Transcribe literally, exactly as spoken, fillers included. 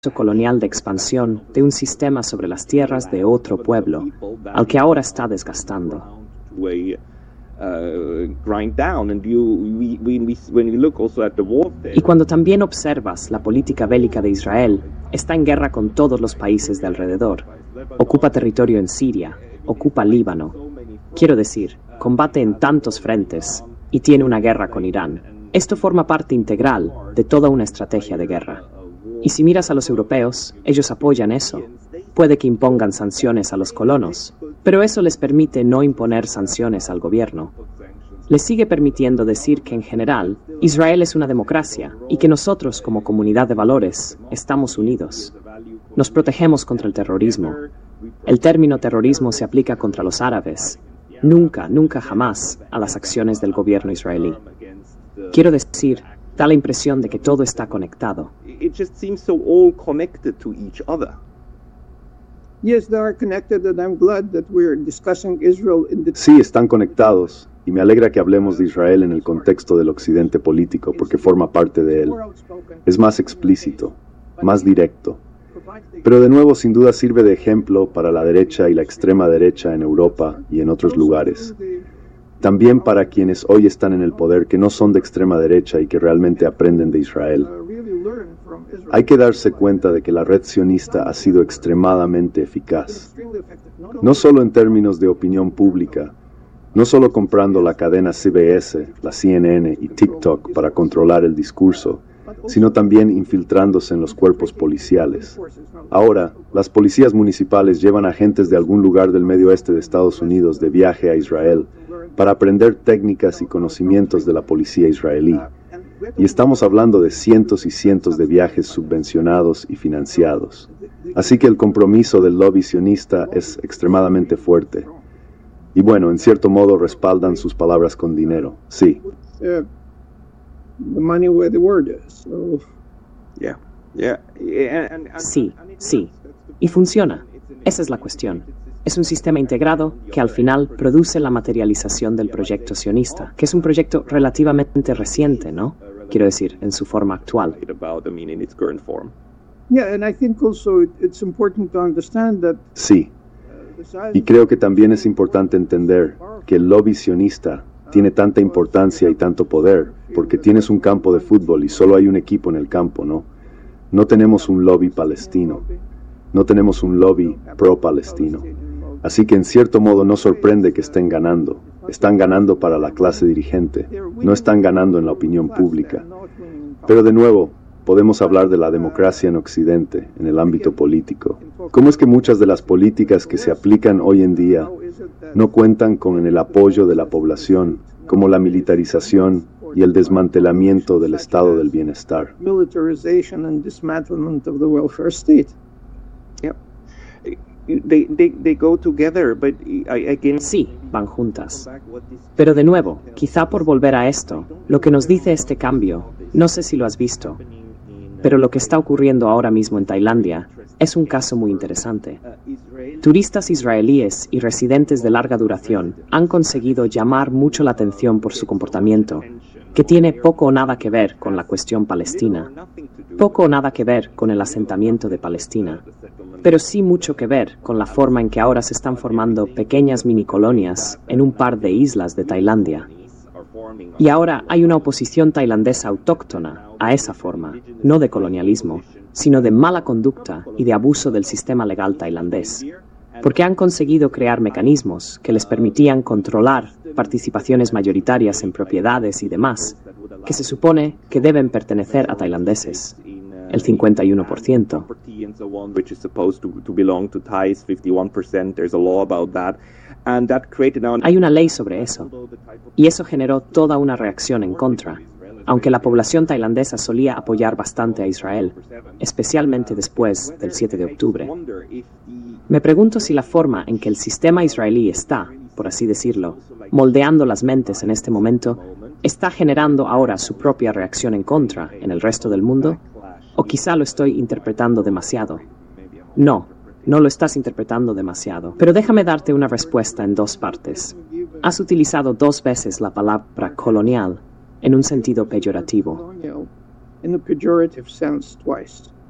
colonial de expansión de un sistema sobre las tierras de otro pueblo, al que ahora está desgastando. Y cuando también observas la política bélica de Israel, está en guerra con todos los países de alrededor. Ocupa territorio en Siria, ocupa Líbano. Quiero decir, combate en tantos frentes y tiene una guerra con Irán. Esto forma parte integral de toda una estrategia de guerra. Y si miras a los europeos, ellos apoyan eso. Puede que impongan sanciones a los colonos, pero eso les permite no imponer sanciones al gobierno. Les sigue permitiendo decir que en general, Israel es una democracia y que nosotros como comunidad de valores estamos unidos. Nos protegemos contra el terrorismo. El término terrorismo se aplica contra los árabes. Nunca, nunca jamás a las acciones del gobierno israelí. Quiero decir, da la impresión de que todo está conectado. It just seems so all connected to each other. Yes, they are connected, and I'm glad that we're discussing Israel in the... Sí, están conectados, y me alegra que hablemos de Israel en el contexto del occidente político, porque forma parte de él. Es más explícito, más directo. Pero de nuevo, sin duda, sirve de ejemplo para la derecha y la extrema derecha en Europa y en otros lugares. También para quienes hoy están en el poder, que no son de extrema derecha y que realmente aprenden de Israel. Hay que darse cuenta de que la red sionista ha sido extremadamente eficaz. No solo en términos de opinión pública, no solo comprando la cadena C B S, la C N N y TikTok para controlar el discurso, sino también infiltrándose en los cuerpos policiales. Ahora, las policías municipales llevan agentes de algún lugar del medio oeste de Estados Unidos de viaje a Israel para aprender técnicas y conocimientos de la policía israelí. Y estamos hablando de cientos y cientos de viajes subvencionados y financiados. Así que el compromiso del lobby sionista es extremadamente fuerte. Y bueno, en cierto modo respaldan sus palabras con dinero, sí. Uh, the money where the word is. So... Yeah, yeah. And, and, Sí, sí. Y funciona. Esa es la cuestión. Es un sistema integrado que al final produce la materialización del proyecto sionista, que es un proyecto relativamente reciente, ¿no? Quiero decir, en su forma actual. Sí, y creo que también es importante entender que el lobby sionista tiene tanta importancia y tanto poder, porque tienes un campo de fútbol y solo hay un equipo en el campo, ¿no? No tenemos un lobby palestino, no tenemos un lobby pro-palestino. Así que en cierto modo no sorprende que estén ganando. Están ganando para la clase dirigente, no están ganando en la opinión pública. Pero de nuevo, podemos hablar de la democracia en Occidente, en el ámbito político. ¿Cómo es que muchas de las políticas que se aplican hoy en día no cuentan con el apoyo de la población, como la militarización y el desmantelamiento del estado del bienestar? They, they, they go together, but again... Sí, van juntas. Pero de nuevo, quizá por volver a esto, lo que nos dice este cambio, no sé si lo has visto, pero lo que está ocurriendo ahora mismo en Tailandia es un caso muy interesante. Turistas israelíes y residentes de larga duración han conseguido llamar mucho la atención por su comportamiento, que tiene poco o nada que ver con la cuestión palestina, poco o nada que ver con el asentamiento de Palestina, pero sí mucho que ver con la forma en que ahora se están formando pequeñas minicolonias en un par de islas de Tailandia. Y ahora hay una oposición tailandesa autóctona a esa forma, no de colonialismo, sino de mala conducta y de abuso del sistema legal tailandés, porque han conseguido crear mecanismos que les permitían controlar participaciones mayoritarias en propiedades y demás, que se supone que deben pertenecer a tailandeses, el cincuenta y uno por ciento. Hay una ley sobre eso, y eso generó toda una reacción en contra, aunque la población tailandesa solía apoyar bastante a Israel, especialmente después del siete de octubre. Me pregunto si la forma en que el sistema israelí está, por así decirlo, moldeando las mentes en este momento, está generando ahora su propia reacción en contra en el resto del mundo, o quizá lo estoy interpretando demasiado. No, no lo estás interpretando demasiado, pero déjame darte una respuesta en dos partes. Has utilizado dos veces la palabra colonial en un sentido peyorativo. In a pejorative sense twice.